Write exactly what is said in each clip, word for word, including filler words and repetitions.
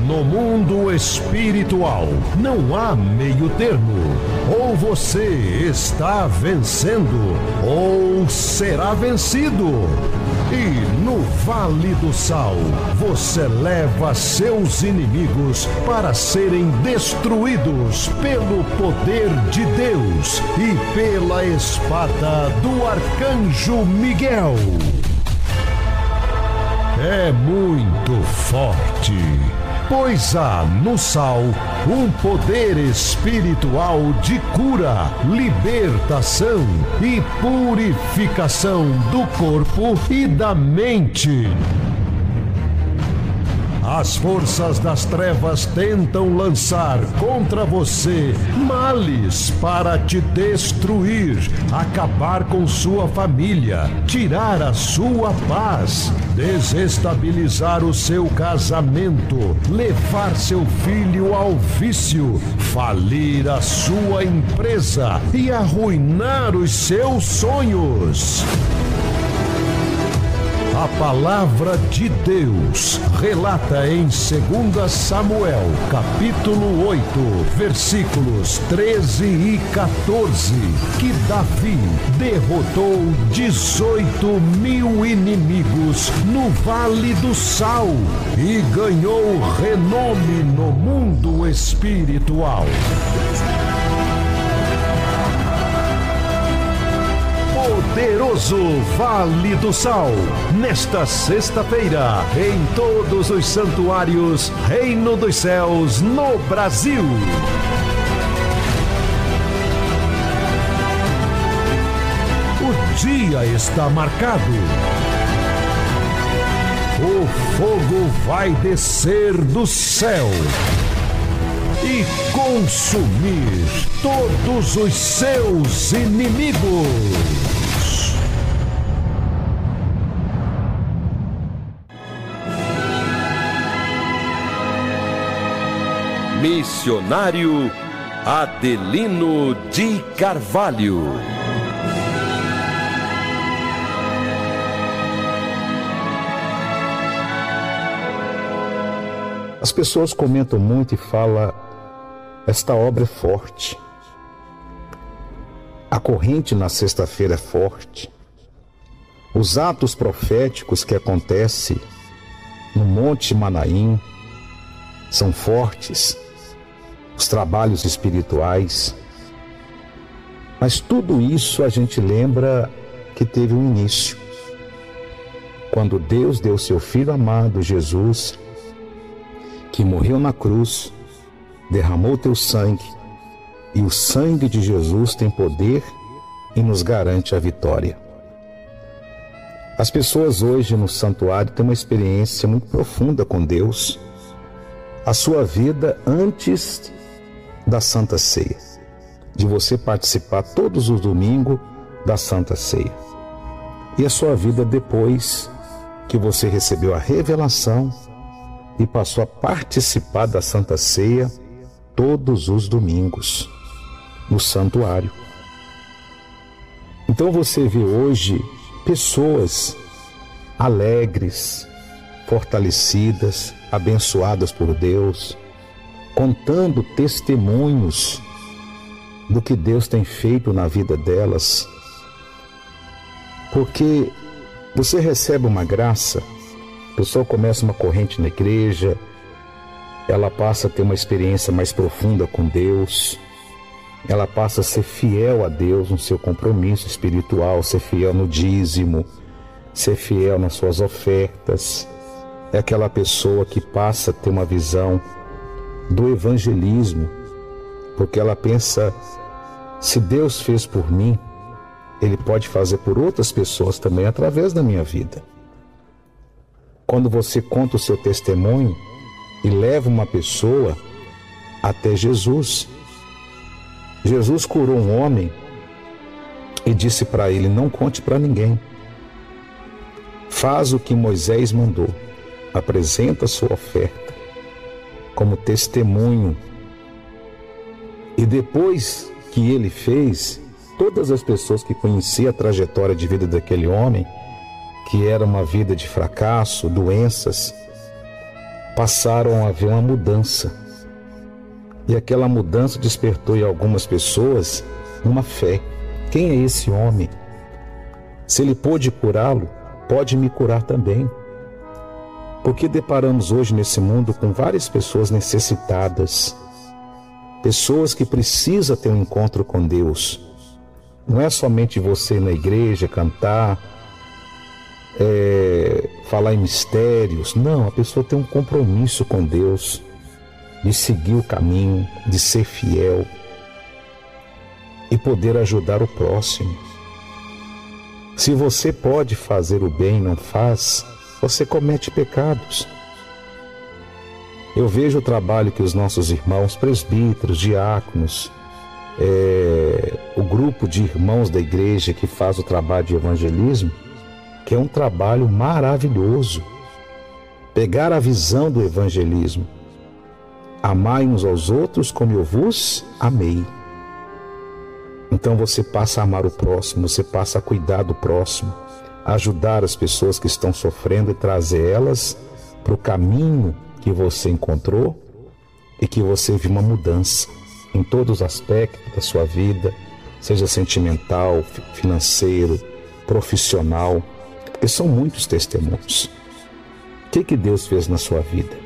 No mundo espiritual, não há meio termo. Ou você está vencendo, ou será vencido. E no Vale do Sal, você leva seus inimigos para serem destruídos pelo poder de Deus e pela espada do Arcanjo Miguel. É muito forte, pois há no sal um poder espiritual de cura, libertação e purificação do corpo e da mente. As forças das trevas tentam lançar contra você males para te destruir, acabar com sua família, tirar a sua paz, desestabilizar o seu casamento, levar seu filho ao vício, falir a sua empresa e arruinar os seus sonhos. A palavra de Deus relata em dois Samuel, capítulo oito, versículos treze e quatorze, que Davi derrotou dezoito mil inimigos no Vale do Sal e ganhou renome no mundo espiritual. Poderoso Vale do Sal, nesta sexta-feira, em todos os santuários Reino dos Céus no Brasil. O dia está marcado. O fogo vai descer do céu e consumir todos os seus inimigos. Missionário Adelino de Carvalho. As pessoas comentam muito e falam: esta obra é forte. A corrente na sexta-feira é forte. Os atos proféticos que acontecem no Monte Manaim são fortes. Os trabalhos espirituais. Mas tudo isso a gente lembra que teve um início. Quando Deus deu seu Filho amado, Jesus, que morreu na cruz, derramou teu sangue, e o sangue de Jesus tem poder e nos garante a vitória. As pessoas hoje no santuário têm uma experiência muito profunda com Deus, a sua vida antes da Santa Ceia, de você participar todos os domingos da Santa Ceia, e a sua vida depois que você recebeu a revelação e passou a participar da Santa Ceia todos os domingos no santuário. Então você vê hoje pessoas alegres, fortalecidas, abençoadas por Deus, contando testemunhos do que Deus tem feito na vida delas. Porque você recebe uma graça, a pessoa começa uma corrente na igreja, ela passa a ter uma experiência mais profunda com Deus, ela passa a ser fiel a Deus no seu compromisso espiritual, ser fiel no dízimo, ser fiel nas suas ofertas. É aquela pessoa que passa a ter uma visão do evangelismo, porque ela pensa: se Deus fez por mim, Ele pode fazer por outras pessoas também através da minha vida. Quando você conta o seu testemunho e leva uma pessoa até Jesus. Jesus curou um homem e disse para ele: não conte para ninguém. Faz o que Moisés mandou. Apresenta a sua oferta como testemunho. E depois que ele fez, todas as pessoas que conheciam a trajetória de vida daquele homem, que era uma vida de fracasso, doenças, passaram a ver uma mudança. E aquela mudança despertou em algumas pessoas uma fé. Quem é esse homem? Se ele pôde curá-lo, pode me curar também. Porque deparamos hoje nesse mundo com várias pessoas necessitadas, pessoas que precisam ter um encontro com Deus. Não é somente você ir na igreja, cantar, é, falar em mistérios. Não, a pessoa tem um compromisso com Deus, de seguir o caminho, de ser fiel e poder ajudar o próximo. Se você pode fazer o bem e não faz, você comete pecados. Eu vejo o trabalho que os nossos irmãos presbíteros, diáconos, é, o grupo de irmãos da igreja que faz o trabalho de evangelismo, que é um trabalho maravilhoso. Pegar a visão do evangelismo. Amai uns aos outros como eu vos amei. Então você passa a amar o próximo, você passa a cuidar do próximo, a ajudar as pessoas que estão sofrendo e trazer elas para o caminho que você encontrou e que você viu uma mudança em todos os aspectos da sua vida, seja sentimental, financeiro, profissional, porque são muitos testemunhos. O que que Deus fez na sua vida?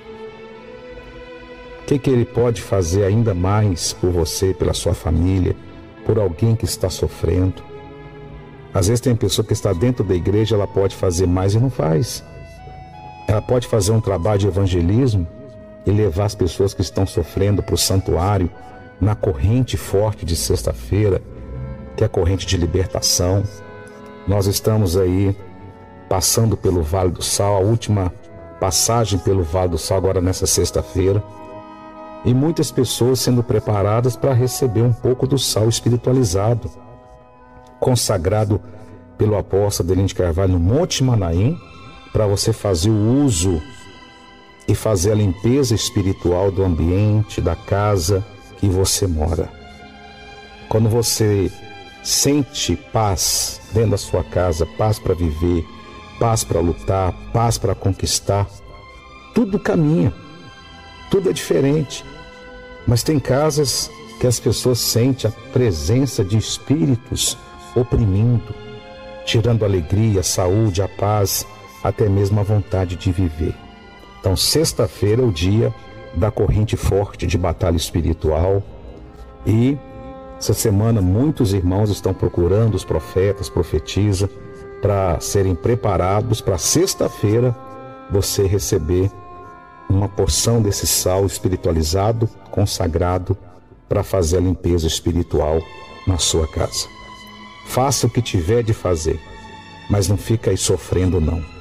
O que que Ele pode fazer ainda mais por você, pela sua família, por alguém que está sofrendo? Às vezes tem pessoa que está dentro da igreja, ela pode fazer mais e não faz. Ela pode fazer um trabalho de evangelismo e levar as pessoas que estão sofrendo para o santuário, na corrente forte de sexta-feira, que é a corrente de libertação. Nós estamos aí passando pelo Vale do Sal, a última passagem pelo Vale do Sal agora nessa sexta-feira, e muitas pessoas sendo preparadas para receber um pouco do sal espiritualizado, consagrado pelo apóstolo Adelino de Carvalho no Monte Manaim, para você fazer o uso e fazer a limpeza espiritual do ambiente, da casa que você mora. Quando você sente paz dentro da sua casa, paz para viver, paz para lutar, paz para conquistar, tudo caminha, tudo é diferente. Mas tem casas que as pessoas sentem a presença de espíritos oprimindo, tirando a alegria, a saúde, a paz, até mesmo a vontade de viver. Então, sexta-feira é o dia da corrente forte de batalha espiritual, e essa semana muitos irmãos estão procurando os profetas, profetisa, para serem preparados para sexta-feira você receber uma porção desse sal espiritualizado, consagrado, para fazer a limpeza espiritual na sua casa. Faça o que tiver de fazer, mas não fica aí sofrendo não.